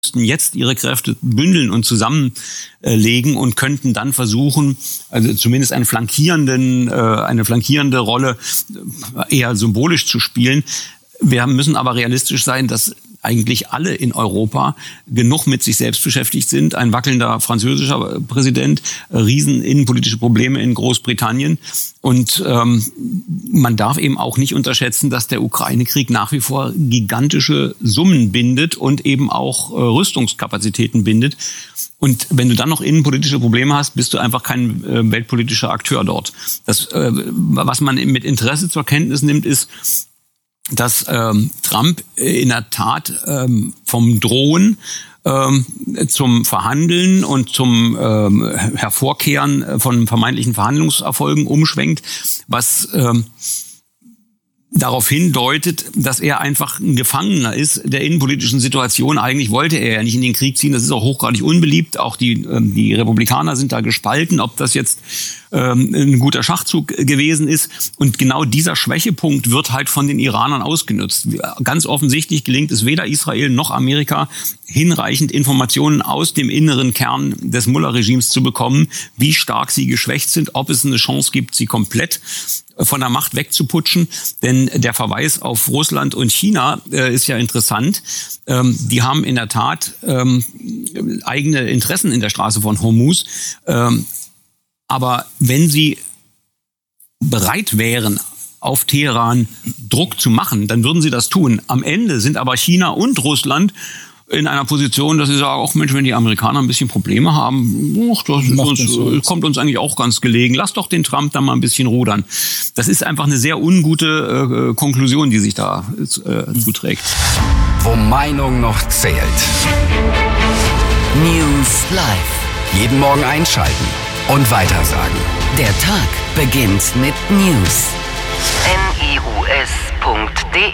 jetzt ihre Kräfte bündeln und zusammenlegen und könnten dann versuchen, also zumindest eine flankierende Rolle eher symbolisch zu spielen. Wir müssen aber realistisch sein, dass eigentlich alle in Europa genug mit sich selbst beschäftigt sind. Ein wackelnder französischer Präsident, riesen innenpolitische Probleme in Großbritannien. Und man darf eben auch nicht unterschätzen, dass der Ukraine-Krieg nach wie vor gigantische Summen bindet und eben auch Rüstungskapazitäten bindet. Und wenn du dann noch innenpolitische Probleme hast, bist du einfach kein weltpolitischer Akteur dort. Das, was man mit Interesse zur Kenntnis nimmt, ist, dass Trump in der Tat vom Drohen zum Verhandeln und zum Hervorkehren von vermeintlichen Verhandlungserfolgen umschwenkt, was darauf hindeutet, dass er einfach ein Gefangener ist der innenpolitischen Situation. Eigentlich wollte er ja nicht in den Krieg ziehen. Das ist auch hochgradig unbeliebt. Auch die Republikaner sind da gespalten, ob das jetzt ein guter Schachzug gewesen ist. Und genau dieser Schwächepunkt wird halt von den Iranern ausgenutzt. Ganz offensichtlich gelingt es weder Israel noch Amerika, hinreichend Informationen aus dem inneren Kern des Mullah-Regimes zu bekommen, wie stark sie geschwächt sind, ob es eine Chance gibt, sie komplett von der Macht wegzuputschen. Denn der Verweis auf Russland und China ist ja interessant. Die haben in der Tat eigene Interessen in der Straße von Hormuz. Aber wenn sie bereit wären, auf Teheran Druck zu machen, dann würden sie das tun. Am Ende sind aber China und Russland in einer Position, dass sie sagen, ach Mensch, wenn die Amerikaner ein bisschen Probleme haben, kommt uns eigentlich auch ganz gelegen. Lass doch den Trump da mal ein bisschen rudern. Das ist einfach eine sehr ungute Konklusion, die sich da zuträgt. Wo Meinung noch zählt. News Live. Jeden Morgen einschalten und weitersagen. Der Tag beginnt mit News. news.de